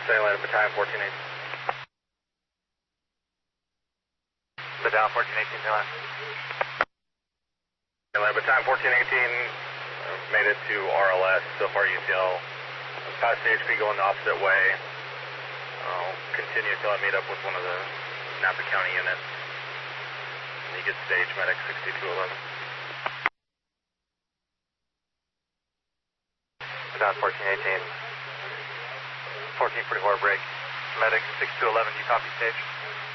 Atlanta, Battalion 1418. Battalion 1418, Atlanta. Atlanta, Battalion 1418 made it to RLS, so far UCL. Past HP going the opposite way. I'll continue until I meet up with one of the Napa County units. And you get stage medic 6211. Battalion 1418. 1444 break. Medic 6211, you copy stage?